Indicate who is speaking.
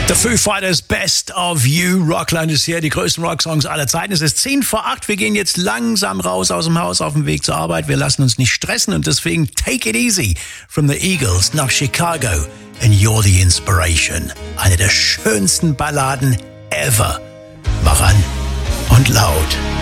Speaker 1: The Foo Fighters Best of You. Rockland ist hier, die größten Rocksongs aller Zeiten. Es ist 7:10. Wir gehen jetzt langsam raus aus dem Haus auf dem Weg zur Arbeit. Wir lassen uns nicht stressen und deswegen Take It Easy from the Eagles nach Chicago and You're the Inspiration. Eine der schönsten Balladen ever. Mach an und laut.